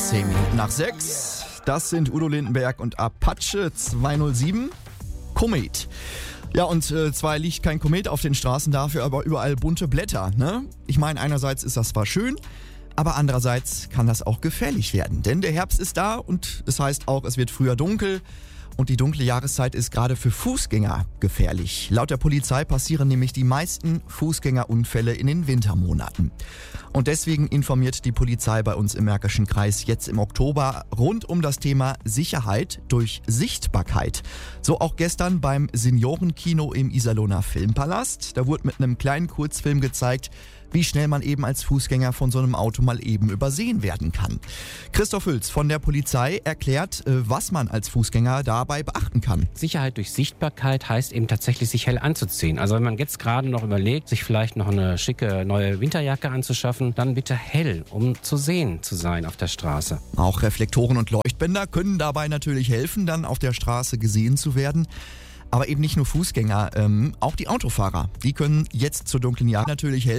10 Minuten nach 6. Das sind Udo Lindenberg und Apache 207. Komet. Ja, und zwar liegt kein Komet auf den Straßen, dafür aber überall bunte Blätter, ne? Ich meine, einerseits ist das zwar schön, aber andererseits kann das auch gefährlich werden. Denn der Herbst ist da und es heißt auch, es wird früher dunkel. Und die dunkle Jahreszeit ist gerade für Fußgänger gefährlich. Laut der Polizei passieren nämlich die meisten Fußgängerunfälle in den Wintermonaten. Und deswegen informiert die Polizei bei uns im Märkischen Kreis jetzt im Oktober rund um das Thema Sicherheit durch Sichtbarkeit. So auch gestern beim Seniorenkino im Iserlohner Filmpalast. Da wurde mit einem kleinen Kurzfilm gezeigt, wie schnell man eben als Fußgänger von so einem Auto mal eben übersehen werden kann. Christoph Hülz von der Polizei erklärt, was man als Fußgänger dabei beachten kann. Sicherheit durch Sichtbarkeit heißt eben tatsächlich, sich hell anzuziehen. Also wenn man jetzt gerade noch überlegt, sich vielleicht noch eine schicke neue Winterjacke anzuschaffen, dann bitte hell, um zu sehen zu sein auf der Straße. Auch Reflektoren und Leuchtbänder können dabei natürlich helfen, dann auf der Straße gesehen zu werden. Aber eben nicht nur Fußgänger, auch die Autofahrer. Die können jetzt zur dunklen Jahreszeit natürlich helfen.